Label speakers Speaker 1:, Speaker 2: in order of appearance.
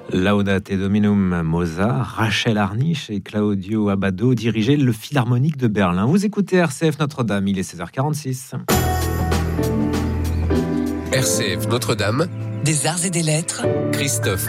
Speaker 1: Laudate Dominum Mozart, Rachel Harnisch et Claudio Abbado dirigeaient le Philharmonique de Berlin. Vous écoutez RCF Notre-Dame, il est 16h46.
Speaker 2: RCF Notre-Dame,
Speaker 3: des arts et des lettres,
Speaker 2: Christophe